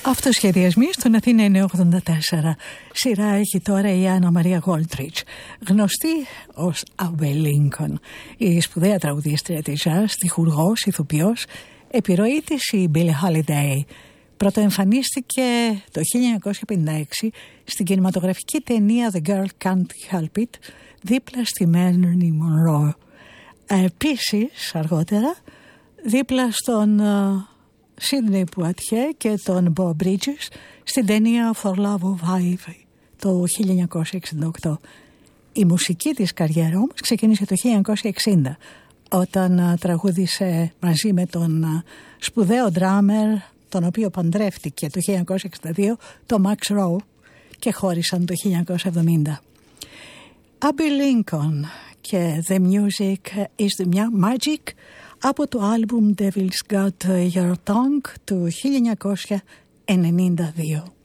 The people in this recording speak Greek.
Αυτοσχεδιασμοί στον Αθήνα είναι 84. Σειρά έχει τώρα η Άννα Μαρία Γόλτριτς, γνωστή ως Αμπε Λίνκον, η σπουδαία τραγουδίστρια της jazz, στιχουργός, ηθοποιός. Επιρροή της η Μπίλι Χόλιντεϊ. Πρωτοεμφανίστηκε το 1956 στην κινηματογραφική ταινία The Girl Can't Help It, δίπλα στη Marilyn Monroe. Επίσης, αργότερα, δίπλα στον Σίδνεϊ Πουατιέ και τον Bob Bridges στην ταινία For Love of Ivy το 1968. Η μουσική της καριέρα όμως ξεκίνησε το 1960 όταν τραγούδισε μαζί με τον σπουδαίο ντράμερ τον οποίο παντρεύτηκε το 1962, το Max Rowe, και χώρισαν το 1970. Abbey Lincoln και The Music is the Magic από το άλμπουμ Devil's Got Your Tongue του 1992.